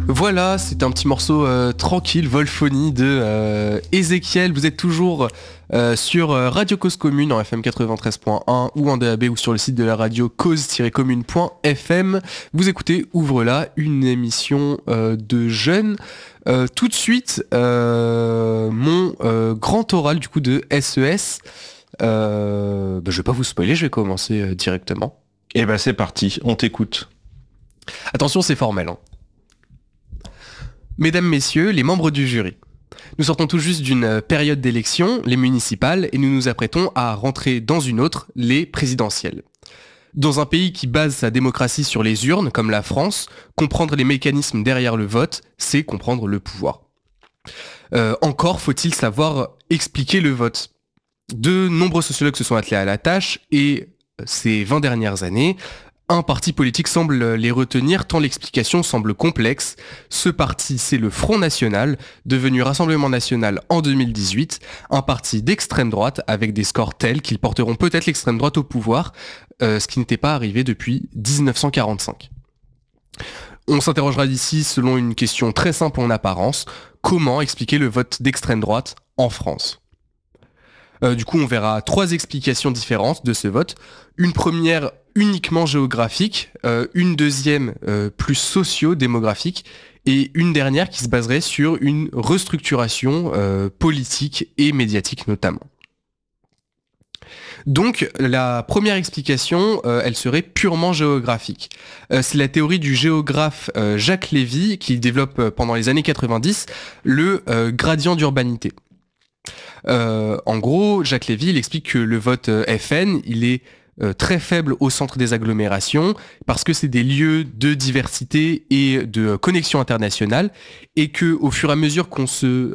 Voilà, c'était un petit morceau tranquille, Volphonie de Ezekiel. Vous êtes toujours sur Radio Cause Commune en FM 93.1 ou en DAB ou sur le site de la radio cause-commune.fm. Vous écoutez Ouvre-la, une émission de jeunes. Tout de suite, mon grand oral du coup de SES. Je vais pas vous spoiler, je vais commencer directement. Et c'est parti, on t'écoute. Attention, c'est formel, hein. Mesdames, Messieurs, les membres du jury. Nous sortons tout juste d'une période d'élection, les municipales, et nous nous apprêtons à rentrer dans une autre, les présidentielles. Dans un pays qui base sa démocratie sur les urnes, comme la France, comprendre les mécanismes derrière le vote, c'est comprendre le pouvoir. Encore faut-il savoir expliquer le vote. De nombreux sociologues se sont attelés à la tâche, et ces 20 dernières années, un parti politique semble les retenir tant l'explication semble complexe. Ce parti, c'est le Front National, devenu Rassemblement National en 2018, un parti d'extrême droite avec des scores tels qu'ils porteront peut-être l'extrême droite au pouvoir, ce qui n'était pas arrivé depuis 1945. On s'interrogera d'ici selon une question très simple en apparence, comment expliquer le vote d'extrême droite en France ? Du coup, on verra 3 explications différentes de ce vote. Une première uniquement géographique, une deuxième plus socio-démographique, et une dernière qui se baserait sur une restructuration politique et médiatique notamment. Donc la première explication, elle serait purement géographique. C'est la théorie du géographe Jacques Lévy qui développe pendant les années 90 le gradient d'urbanité. En gros, Jacques Lévy, il explique que le vote FN, il est très faible au centre des agglomérations parce que c'est des lieux de diversité et de connexion internationale et que au fur et à mesure qu'on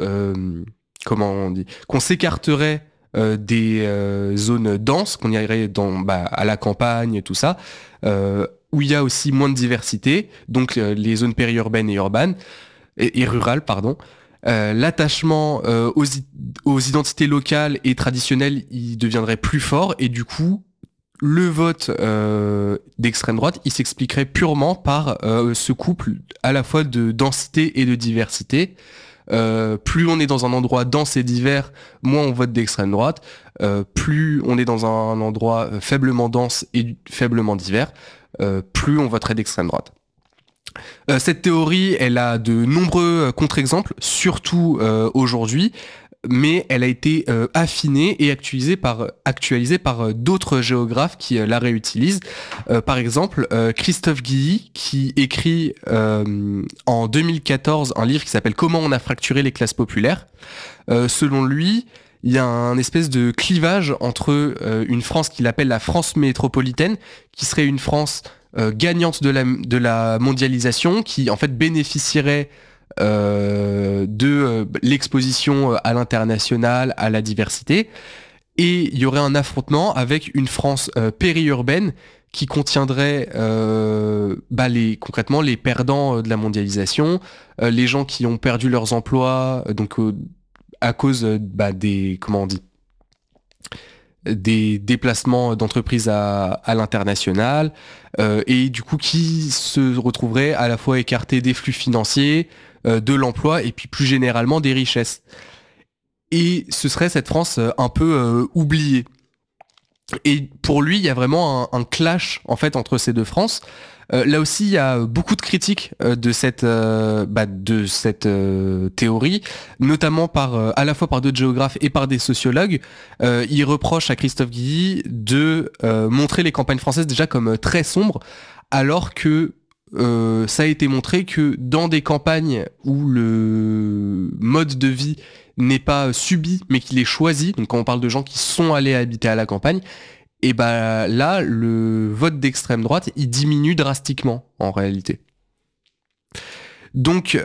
s'écarterait des zones denses, qu'on irait à la campagne, tout ça, où il y a aussi moins de diversité, donc les zones périurbaines et urbaines et rurales, pardon. L'attachement aux identités locales et traditionnelles, il deviendrait plus fort et du coup, le vote d'extrême droite, il s'expliquerait purement par ce couple à la fois de densité et de diversité. Plus on est dans un endroit dense et divers, moins on vote d'extrême droite. Plus on est dans un endroit faiblement dense et faiblement divers, plus on voterait d'extrême droite. Cette théorie, elle a de nombreux contre-exemples, surtout aujourd'hui, mais elle a été affinée et actualisée par d'autres géographes qui la réutilisent. Par exemple, Christophe Guilly, qui écrit en 2014 un livre qui s'appelle « Comment on a fracturé les classes populaires ». Selon lui, il y a un espèce de clivage entre une France qu'il appelle la France métropolitaine, qui serait une France gagnante de la mondialisation, qui en fait bénéficierait de l'exposition à l'international, à la diversité, et il y aurait un affrontement avec une France périurbaine qui contiendrait concrètement les perdants de la mondialisation, les gens qui ont perdu leurs emplois à cause des déplacements d'entreprises à l'international, et du coup qui se retrouveraient à la fois écartés des flux financiers, de l'emploi et puis plus généralement des richesses. Et ce serait cette France un peu oubliée. Et pour lui, il y a vraiment un clash en fait entre ces deux France. Là aussi, il y a beaucoup de critiques de cette théorie, notamment à la fois par d'autres géographes et par des sociologues. Ils reprochent à Christophe Guilly de montrer les campagnes françaises déjà comme très sombres, alors que ça a été montré que dans des campagnes où le mode de vie n'est pas subi, mais qu'il est choisi, donc quand on parle de gens qui sont allés habiter à la campagne, et là, le vote d'extrême droite, il diminue drastiquement, en réalité. Donc,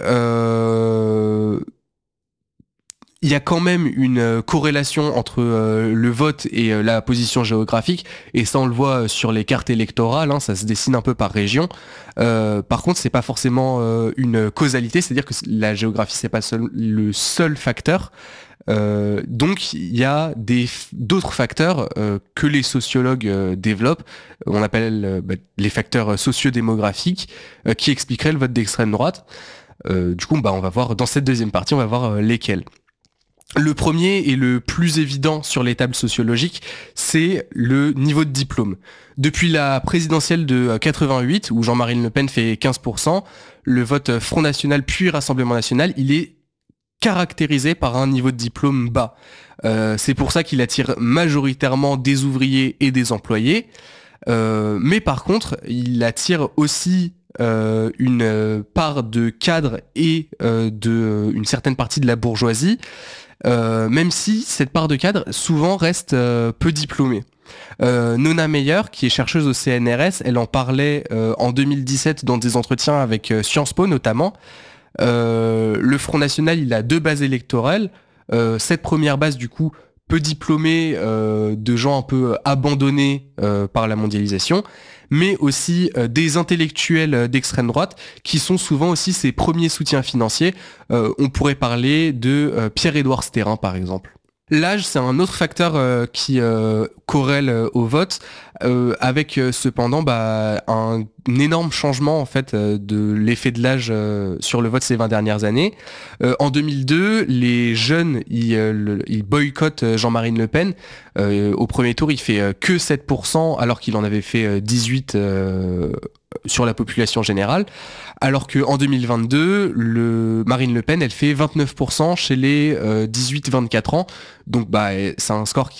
il y a quand même une corrélation entre le vote et la position géographique, et ça on le voit sur les cartes électorales, ça se dessine un peu par région. Par contre, c'est pas forcément une causalité, c'est-à-dire que la géographie c'est pas le seul facteur. Donc il y a d'autres facteurs que les sociologues développent, on appelle les facteurs sociodémographiques, qui expliqueraient le vote d'extrême droite. Du coup, on va voir dans cette deuxième partie, on va voir lesquels. Le premier et le plus évident sur les tables sociologiques, c'est le niveau de diplôme. Depuis la présidentielle de 88, où Jean-Marie Le Pen fait 15%, le vote Front National puis Rassemblement National, il est caractérisé par un niveau de diplôme bas. C'est pour ça qu'il attire majoritairement des ouvriers et des employés, mais par contre, il attire aussi une part de cadres et une certaine partie de la bourgeoisie, même si cette part de cadre souvent reste peu diplômée. Nona Meyer, qui est chercheuse au CNRS, elle en parlait en 2017 dans des entretiens avec Sciences Po notamment. Le Front National, il a 2 bases électorales. Cette première base, du coup, peu diplômée, de gens un peu abandonnés par la mondialisation, mais aussi des intellectuels d'extrême droite qui sont souvent aussi ses premiers soutiens financiers. On pourrait parler de Pierre-Édouard Stérin, par exemple. L'âge, c'est un autre facteur qui corrèle au vote, avec cependant un énorme changement en fait de l'effet de l'âge sur le vote ces 20 dernières années. En 2002, les jeunes ils boycottent Jean-Marie Le Pen. Au premier tour, il fait que 7%, alors qu'il en avait fait 18% sur la population générale. Alors qu'en 2022, Marine Le Pen, elle fait 29% chez les 18-24 ans. Donc c'est un score